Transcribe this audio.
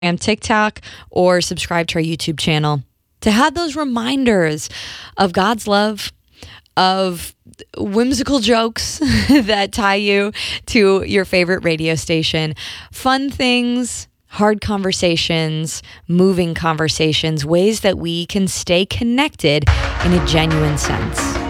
and TikTok, or subscribe to our YouTube channel to have those reminders of God's love, of whimsical jokes that tie you to your favorite radio station, fun things, hard conversations, moving conversations, ways that we can stay connected in a genuine sense.